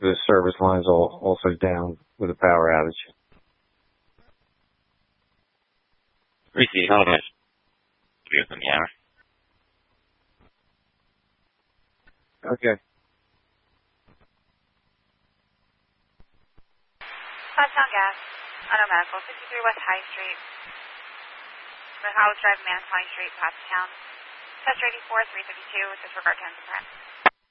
the service line's also down with a power outage. Receive, hold on. Yeah. Okay. Southtown Gas, Auto Medical, 63 West High Street. House Drive, Manus High Street, Pottstown. Test 84, 352, disregard 10%.